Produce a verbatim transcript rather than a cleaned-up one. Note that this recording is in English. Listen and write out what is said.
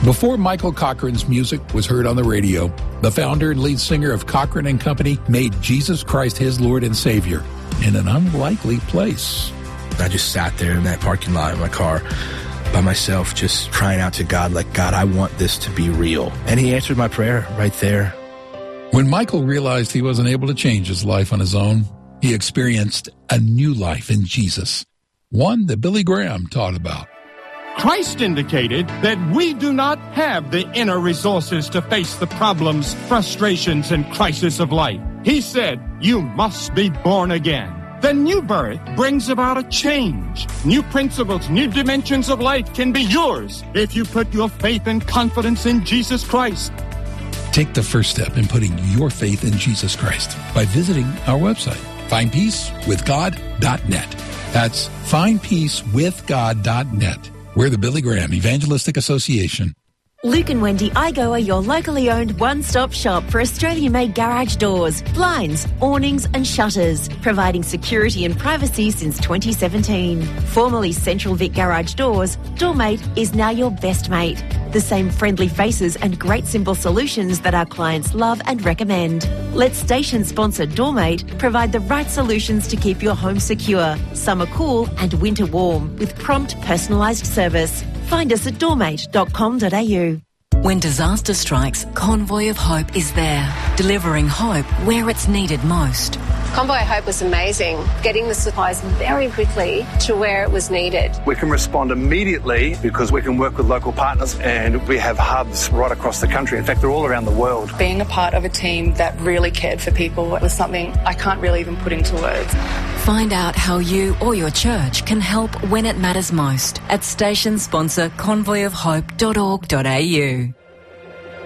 Before Michael Cochran's music was heard on the radio, the founder and lead singer of Cochran and Company made Jesus Christ his Lord and Savior in an unlikely place. I just sat there in that parking lot in my car by myself, just crying out to God, like, God, I want this to be real. And he answered my prayer right there. When Michael realized he wasn't able to change his life on his own, he experienced a new life in Jesus, one that Billy Graham taught about. Christ indicated that we do not have the inner resources to face the problems, frustrations, and crises of life. He said, you must be born again. The new birth brings about a change. New principles, new dimensions of life can be yours if you put your faith and confidence in Jesus Christ. Take the first step in putting your faith in Jesus Christ by visiting our website, find peace with god dot net. That's find peace with god dot net. We're the Billy Graham Evangelistic Association. Luke and Wendy Igo are your locally owned one-stop shop for Australian-made garage doors, blinds, awnings and shutters, providing security and privacy since twenty seventeen. Formerly Central Vic Garage Doors, Doormate is now your best mate. The same friendly faces and great simple solutions that our clients love and recommend. Let station sponsor Doormate provide the right solutions to keep your home secure, summer cool and winter warm with prompt personalised service. Find us at doormate dot com dot a u. When disaster strikes, Convoy of Hope is there, delivering hope where it's needed most. Convoy of Hope was amazing, getting the supplies very quickly to where it was needed. We can respond immediately because we can work with local partners, and we have hubs right across the country. In fact, they're all around the world. Being a part of a team that really cared for people was something I can't really even put into words. Find out how you or your church can help when it matters most at station sponsor convoy of hope dot org dot a u.